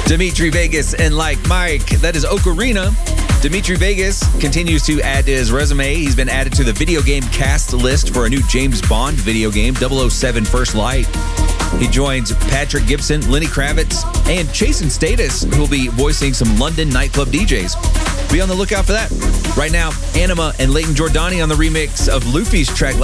Dimitri Vegas and Like Mike. That is Ocarina. Dimitri Vegas continues to add to his resume. He's been added to the video game cast list for a new James Bond video game, 007 First Light. He joins Patrick Gibson, Lenny Kravitz, and Jason Status, who will be voicing some London nightclub DJs. Be on the lookout for that. Right now, Anima and Leighton Jordani on the remix of Luffy's track